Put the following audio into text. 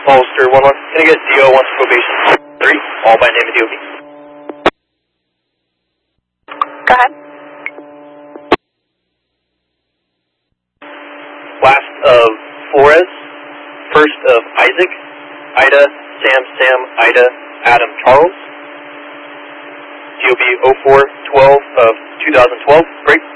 Holster 1-1. Can I get DO 1 probation 3, all by name of DOB? Go ahead. Last of Flores, first of Isaac, Ida, Sam, Ida, Adam, Charles. DOB 04-12 of 2012, break.